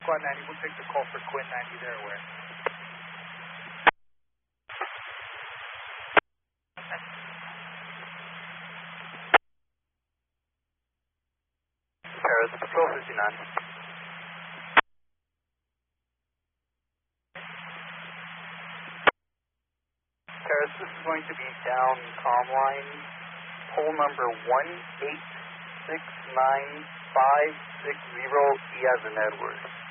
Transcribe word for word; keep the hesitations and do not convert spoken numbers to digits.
Squad ninety, we'll take the call for Quinn ninety there, where? Paris, Patrol fifty-nine. Paris, this is going to be down comm line, pole number one eight six nine five six zero, E as in Edward.